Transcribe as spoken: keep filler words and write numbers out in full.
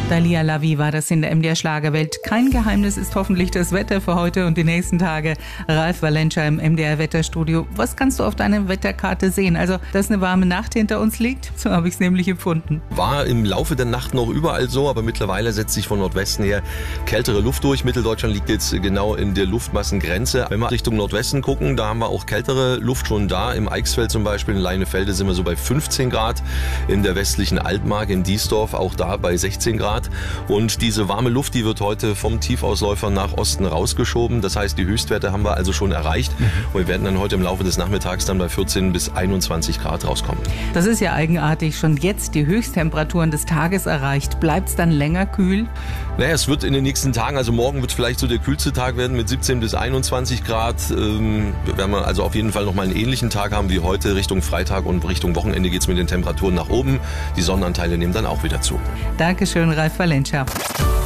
Dalia Lavi war das in der M D R Schlagerwelt. Kein Geheimnis ist hoffentlich das Wetter für heute und die nächsten Tage. Ralf Valenscha im M D R Wetterstudio. Was kannst du auf deiner Wetterkarte sehen? Also, dass eine warme Nacht hinter uns liegt? So habe ich es nämlich empfunden. War im Laufe der Nacht noch überall so, aber mittlerweile setzt sich von Nordwesten her kältere Luft durch. Mitteldeutschland liegt jetzt genau in der Luftmassengrenze. Wenn wir Richtung Nordwesten gucken, da haben wir auch kältere Luft schon da. Im Eichsfeld zum Beispiel, in Leinefelde sind wir so bei fünfzehn Grad. In der westlichen Altmark, in Diesdorf, auch da bei sechzehn Grad. Und diese warme Luft, die wird heute vom Tiefausläufer nach Osten rausgeschoben. Das heißt, die Höchstwerte haben wir also schon erreicht. Mhm. Und wir werden dann heute im Laufe des Nachmittags dann bei vierzehn bis einundzwanzig Grad rauskommen. Das ist ja eigenartig. Schon jetzt die Höchsttemperaturen des Tages erreicht. Bleibt es dann länger kühl? Naja, es wird in den nächsten Tagen, also morgen wird vielleicht so der kühlste Tag werden mit siebzehn bis einundzwanzig Grad. Ähm, werden wir also auf jeden Fall nochmal einen ähnlichen Tag haben wie heute. Richtung Freitag und Richtung Wochenende geht es mit den Temperaturen nach oben. Die Sonnenanteile nehmen dann auch wieder zu. Dankeschön, Ralf Valenscha.